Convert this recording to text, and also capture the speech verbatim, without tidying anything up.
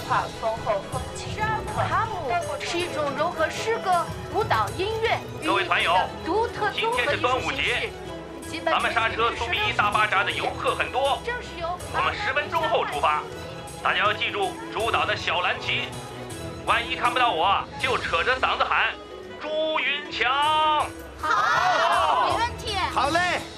划丰厚风情独特。 卡姆是一种融合诗歌、舞蹈、音乐、 各位团友， 独特今天是端午节，咱们刹车苏 B 一大巴扎的游客很多，我们十分钟后出发，大家要记住主导的小蓝旗，万一看不到我，就扯着嗓子喊朱云强。 好，没问题。 好嘞。